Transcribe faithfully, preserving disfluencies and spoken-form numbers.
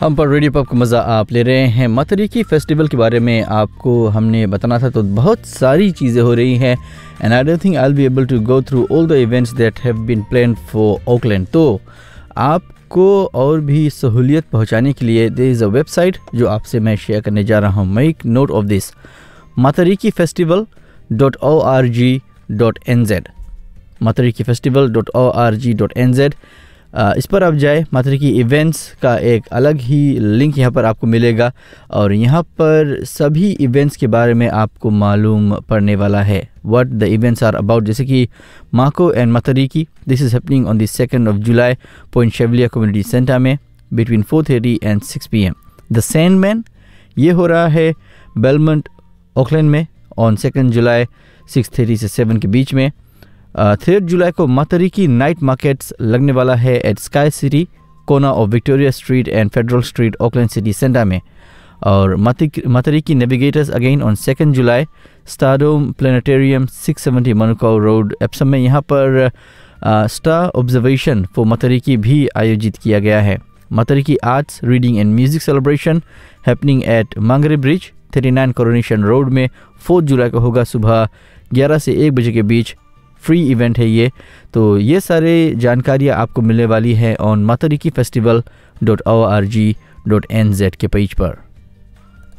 हम पर radio pub का मज़ा आप ले रहे हैं। मतरीकी फेस्टिवल के बारे में आपको हमने बताना था, तो बहुत सारी चीज़ें हो रही हैं and I don't think I will be able to go through all the events that have been planned for Oakland. तो आपको और भी सहूलियत पहुंचाने के लिए देयर इज़ अ वेबसाइट जो आपसे मैं शेयर करने जा रहा हूँ। Make note of this, मतरीकी festival dot O R G dot N Z, मतरीकी festival dot O R G dot N Z. इस पर आप जाए, मतरीकी इवेंट्स का एक अलग ही लिंक यहाँ पर आपको मिलेगा और यहाँ पर सभी इवेंट्स के बारे में आपको मालूम पड़ने वाला है, what the events are about. जैसे कि माको and मतरीकी, this is happening on the second of July point शेवलिया community centre में between four thirty and six P M. The Sandman, ये हो रहा है बेलमंट ओकलैंड में on second July six thirty से seven के बीच में। थर्ड जुलाई को मतरीकी नाइट मार्केट्स लगने वाला है एट स्काई सिटी कोना of Victoria street and federal street Oakland city centre में। और मतरीकी navigators again on second July स्टारडोम planetarium six seventy मनुकाउ road Epsom में। यहाँ पर स्टार ऑब्जर्वेशन फॉर मतरीकी भी आयोजित किया गया है। मतरीकी arts reading and music celebration happening at मांगरे bridge thirty nine coronation road में फोर्थ जुलाई को होगा सुबह ग्यारह से एक बजे के बीच। फ्री इवेंट है ये। तो ये सारे जानकारियाँ आपको मिलने वाली है on मतरीकी festival dot O R G dot N Z के पेज पर।